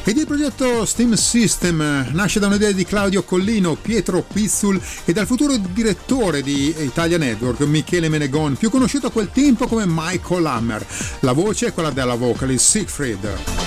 Ed il progetto Steam System nasce da un'idea di Claudio Collino, Pietro Pizzul e dal futuro direttore di Italia Network, Michele Menegon, più conosciuto a quel tempo come Michael Hammer. La voce è quella della vocalist Siegfried.